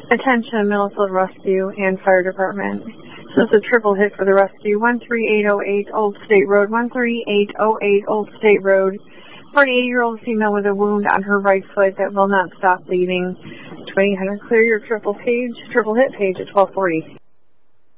Attention, Middlefield Rescue and Fire Department. This is a triple hit for the rescue. 13808 Old State Road. 13808 Old State Road. 48-year-old female with a wound on her right foot that will not stop bleeding. 2800, clear your triple hit page at 1240.